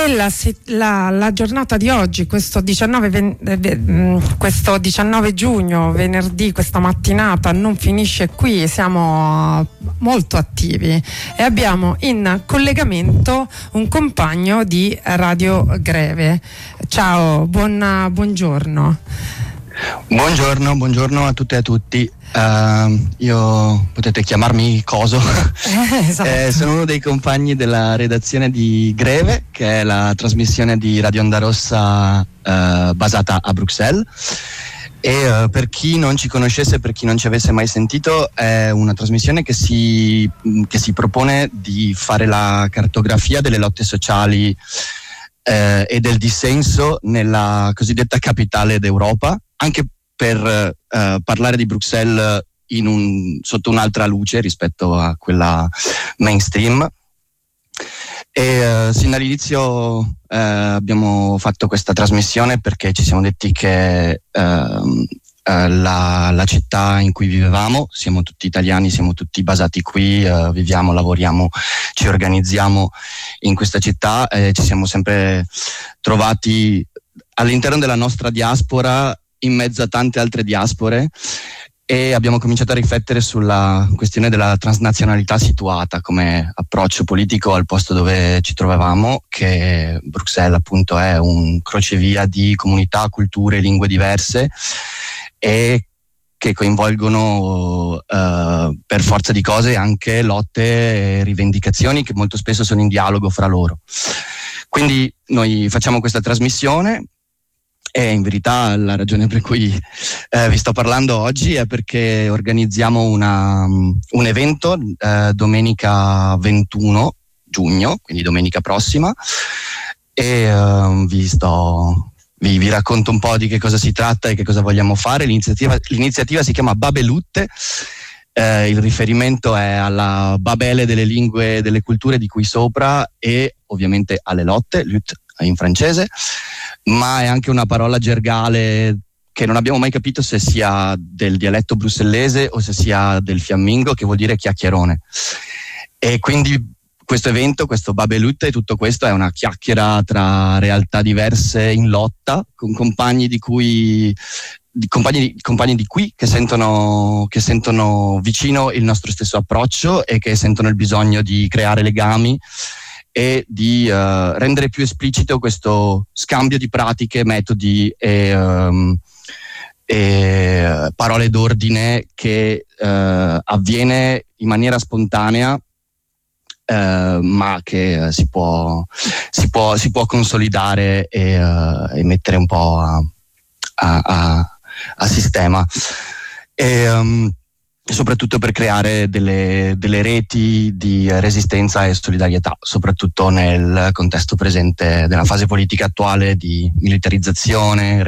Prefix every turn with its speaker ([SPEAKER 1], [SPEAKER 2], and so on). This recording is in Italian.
[SPEAKER 1] E la giornata di oggi, questo 19 giugno, venerdì, questa mattinata non finisce qui, siamo molto attivi e abbiamo in collegamento un compagno di Radio Greve. Ciao, buongiorno.
[SPEAKER 2] Buongiorno a tutte e a tutti. Io potete chiamarmi Coso.
[SPEAKER 1] Esatto.
[SPEAKER 2] Sono uno dei compagni della redazione di Greve, che è la trasmissione di Radio Onda Rossa basata a Bruxelles. E per chi non ci conoscesse, per chi non ci avesse mai sentito, è una trasmissione che si propone di fare la cartografia delle lotte sociali e del dissenso nella cosiddetta capitale d'Europa, anche per parlare di Bruxelles sotto un'altra luce rispetto a quella mainstream. E sin dall'inizio abbiamo fatto questa trasmissione perché ci siamo detti che la città in cui vivevamo, siamo tutti italiani, siamo tutti basati qui, viviamo, lavoriamo, ci organizziamo in questa città e ci siamo sempre trovati all'interno della nostra diaspora in mezzo a tante altre diaspore, e abbiamo cominciato a riflettere sulla questione della transnazionalità situata come approccio politico al posto dove ci trovavamo, che Bruxelles appunto è un crocevia di comunità, culture, lingue diverse e che coinvolgono per forza di cose anche lotte e rivendicazioni che molto spesso sono in dialogo fra loro. Quindi noi facciamo questa trasmissione. E in verità la ragione per cui vi sto parlando oggi è perché organizziamo un evento domenica 21 giugno, quindi domenica prossima, e vi racconto un po' di che cosa si tratta e che cosa vogliamo fare. L'iniziativa si chiama Babelutte. Il riferimento è alla Babele delle lingue e delle culture di qui sopra e ovviamente alle lotte, lutte in francese, ma è anche una parola gergale che non abbiamo mai capito se sia del dialetto brussellese o se sia del fiammingo, che vuol dire chiacchierone. E quindi questo evento, questo Babelutte, tutto questo è una chiacchiera tra realtà diverse in lotta, con compagni di qui che sentono vicino il nostro stesso approccio e che sentono il bisogno di creare legami e di rendere più esplicito questo scambio di pratiche, metodi e parole d'ordine che avviene in maniera spontanea, ma che si può consolidare e mettere un po' a sistema. Soprattutto per creare delle reti di resistenza e solidarietà, soprattutto nel contesto presente della fase politica attuale di militarizzazione,